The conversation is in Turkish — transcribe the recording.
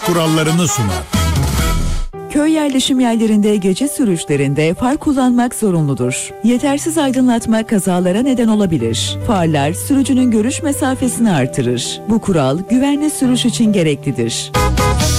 kurallarını sunar. Köy yerleşim yerlerinde gece sürüşlerinde far kullanmak zorunludur. Yetersiz aydınlatma kazalara neden olabilir. Farlar sürücünün görüş mesafesini artırır. Bu kural güvenli sürüş için gereklidir.